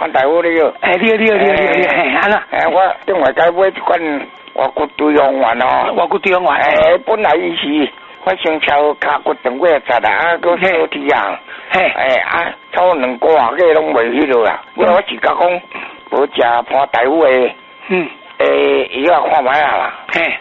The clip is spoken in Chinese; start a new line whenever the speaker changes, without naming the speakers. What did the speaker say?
潘大夫你好。
你，安啦？
我顶下该买一罐外骨对方丸哦。
外骨对方丸。
本来伊是发生超脚骨断过十啊，搁小体啊。超2个月个拢袂去落啦。我是甲讲，无食潘大夫的。药看卖啊啦。